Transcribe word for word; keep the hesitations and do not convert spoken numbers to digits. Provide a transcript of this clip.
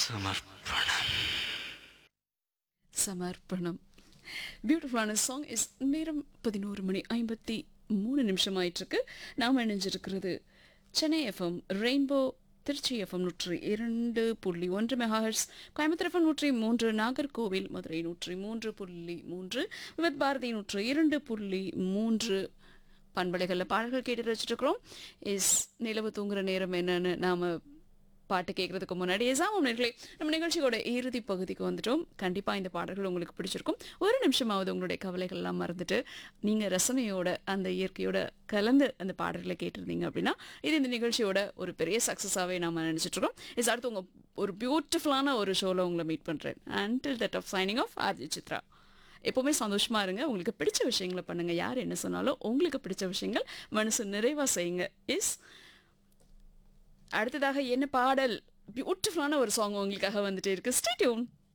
சமர்ப்பணம். சமர்ப்பணம். பியூட்டிஃபுல்லான சாங் இஸ். நேரம் பதினோரு மணி ஐம்பத்தி மூணு நிமிஷம் ஆயிட்டிருக்கு. நாம் இணைஞ்சிருக்கிறது Chennai FM rainbow, Trichy FM நூற்றி இரண்டு புள்ளி ஒன்று மெகாஹெர்ட்ஸ், கோயம்புத்தூர் எஃப்எம் நூற்றி மூன்று, நாகர்கோவில் மதுரை நூற்றி மூன்று புள்ளி மூன்று, வித் பாரதி நூற்றி இரண்டு புள்ளி மூன்று பண்பலைகளில் பாடல்கள் கேட்டு வச்சுட்டு இருக்கிறோம். இஸ் நிலவு தூங்குற நேரம் என்னன்னு நாம் பாட்டு கேட்கறதுக்கு முன்னாடி எசாம் நேர்களே, நம்ம நிகழ்ச்சியோட இறுதி பகுதிக்கு வந்துட்டோம். கண்டிப்பாக இந்த பாடல்கள் உங்களுக்கு பிடிச்சிருக்கும். ஒரு நிமிஷமாவது உங்களுடைய கவலைகள் எல்லாம் மறந்துட்டு நீங்கள் ரசனையோட அந்த இயற்கையோட கலந்து அந்த பாடல்களை கேட்டிருந்தீங்க அப்படின்னா இது இந்த நிகழ்ச்சியோட ஒரு பெரிய சக்ஸஸாகவே நம்ம நினச்சிட்ருக்கோம். இஸ் அடுத்து உங்கள் ஒரு பியூட்டிஃபுல்லான ஒரு ஷோவில் உங்களை மீட் பண்ணுறேன். Until that of signing off RJ Chitra. எப்போவுமே சந்தோஷமாக இருங்க. உங்களுக்கு பிடிச்ச விஷயங்களை பண்ணுங்கள். யார் என்ன சொன்னாலும் உங்களுக்கு பிடிச்ச விஷயங்கள் மனசு நிறைவாக செய்யுங்க. இஸ் அடுத்ததாக என்ன பாடல்? பியூட்டிஃபுல்லான ஒரு சாங் உங்களுக்காக வந்துட்டே இருக்கு. Stay tune.